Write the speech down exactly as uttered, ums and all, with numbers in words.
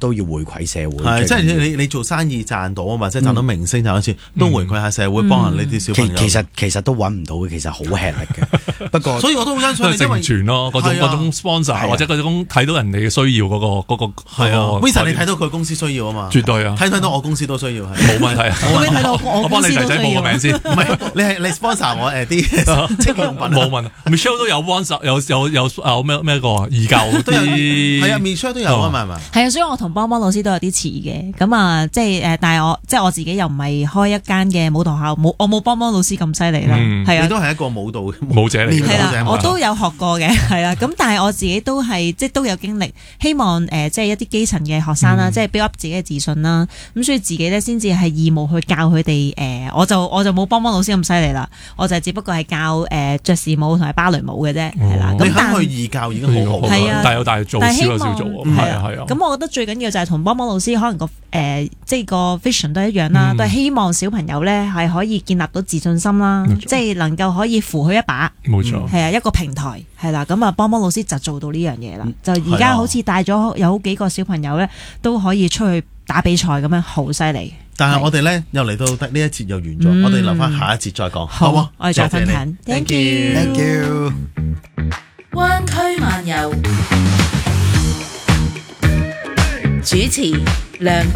都要回饋社會。 係，即係你你做生意賺到啊嘛，即係賺到明星賺到錢，都回饋下社會，幫下呢啲小朋友。 其實其實都揾唔到嘅，其實好吃力嘅。不過， 所以我都好欣賞你，因為成全咯，嗰種嗰種 sponsor 或者嗰種睇到人哋嘅需要嗰個嗰個係啊。 Vincent 你睇到佢公司需要啊嘛？ 絕對啊！ 睇睇到我公司都需要係冇問題啊！ 我睇到我幫你仔仔報個名先。 唔係你係你 sponsor 我誒啲職業用品。 冇問題 ，Michelle 都有 sponsor 有有有有咩咩個義教啲係啊 ，Michelle 都有啊嘛係嘛？ 係啊，所以我同邦邦老師都有啲似嘅。咁啊，即係誒，但係我即係我自己又唔係開一間嘅舞蹈學校，冇我冇邦邦老師咁犀利啦。係啊， 你都係一個舞蹈舞者嚟嘅。 係啦，我都有學過嘅，係啦。咁但係我自己都係即係都有經歷，希望誒即係一啲基層嘅學生啦，即係 build up 自己嘅自信啦。咁所以自己咧先至係義務去教佢哋誒，我就我就冇邦邦老師咁犀利啦，我就只不過係教誒爵士舞同埋芭蕾舞嘅啫，係啦。 咁但係去義教已經好好， 係啊， 但係有大做，少有少做，係啊係啊。 咁我覺得最緊要就係同邦邦老師可能個誒即係個 vision 都一樣啦，都係希望小朋友咧係可以建立到自信心啦，即係能夠可以扶佢一把， 冇錯， 係啊一個平台係啦。咁啊邦邦老師就做到呢樣嘢啦，就而家好似帶咗有好幾個小朋友咧都可以出去打比賽咁樣，好犀利。 但係我哋咧又嚟到呢一節又完咗，我哋留翻下一節再講，好啊？ 我哋再分享。 Thank you，Thank you。 灣區漫遊主持梁